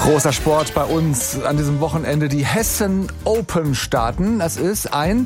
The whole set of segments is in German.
Großer Sport bei uns an diesem Wochenende. Die Hessen Open starten. Das ist ein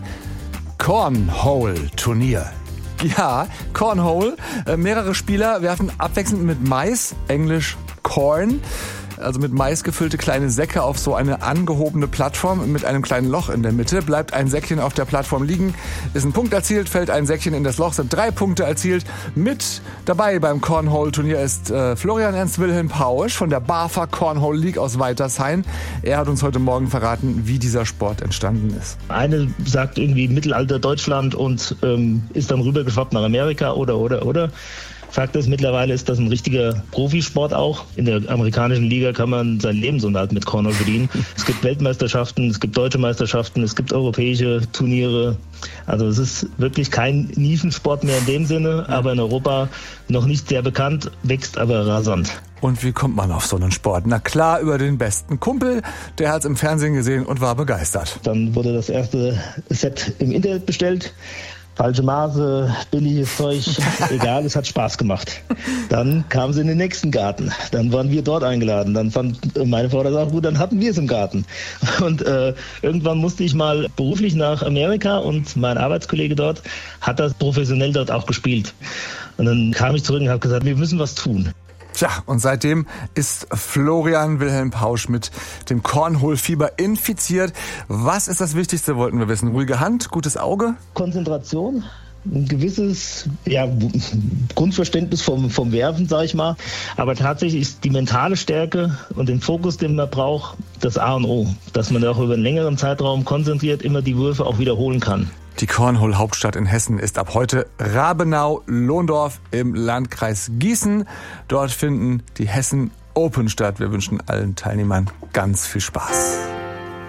Cornhole-Turnier. Ja, Cornhole. Mehrere Spieler werfen abwechselnd mit Mais, englisch Corn, also mit Mais gefüllte kleine Säcke auf so eine angehobene Plattform mit einem kleinen Loch in der Mitte. Bleibt ein Säckchen auf der Plattform liegen, ist ein Punkt erzielt, fällt ein Säckchen in das Loch, sind 3 Punkte erzielt. Mit dabei beim Cornhole-Turnier ist Florian Ernst Wilhelm Pausch von der BAFA Cornhole League aus Weitershain. Er hat uns heute Morgen verraten, wie dieser Sport entstanden ist. Eine sagt irgendwie Mittelalter Deutschland und ist dann rübergeschwappt nach Amerika oder. Fakt ist, mittlerweile ist das ein richtiger Profisport auch. In der amerikanischen Liga kann man seinen Lebensunterhalt mit Cornhole verdienen. Es gibt Weltmeisterschaften, es gibt deutsche Meisterschaften, es gibt europäische Turniere. Also es ist wirklich kein Nischensport mehr in dem Sinne, aber in Europa noch nicht sehr bekannt, wächst aber rasant. Und wie kommt man auf so einen Sport? Na klar, über den besten Kumpel. Der hat es im Fernsehen gesehen und war begeistert. Dann wurde das erste Set im Internet bestellt. Falsche Maße, billiges Zeug, egal, es hat Spaß gemacht. Dann kamen sie in den nächsten Garten. Dann waren wir dort eingeladen. Dann fand meine Frau das auch gut, dann hatten wir es im Garten. Und irgendwann musste ich mal beruflich nach Amerika und mein Arbeitskollege dort hat das professionell dort auch gespielt. Und dann kam ich zurück und habe gesagt, wir müssen was tun. Tja, und seitdem ist Florian Wilhelm Pausch mit dem Cornhole-Fieber infiziert. Was ist das Wichtigste, wollten wir wissen? Ruhige Hand, gutes Auge? Konzentration, ein gewisses Grundverständnis vom Werfen, sag ich mal. Aber tatsächlich ist die mentale Stärke und den Fokus, den man braucht, das A und O. Dass man auch über einen längeren Zeitraum konzentriert immer die Würfe auch wiederholen kann. Die Cornhole-Hauptstadt in Hessen ist ab heute Rabenau-Lohndorf im Landkreis Gießen. Dort finden die Hessen Open statt. Wir wünschen allen Teilnehmern ganz viel Spaß.